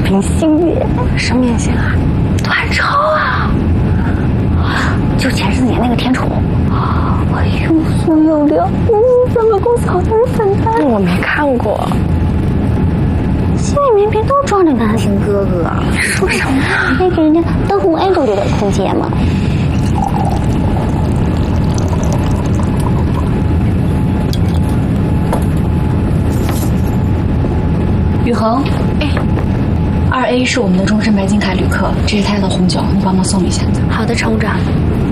明星耶！ 什么明星啊？ 段超啊！就前阵子演那个天宠，哎呦，苏有良，咱们公司好多人粉他。 我没看过。 戏里面别都装着男星哥哥， 说什么呀？ 得给人家当红爱豆留点空间嘛。 宇恒，2A 是我们的终身白金卡旅客，这是他要的红酒，你帮忙送一下。 好的，乘务长。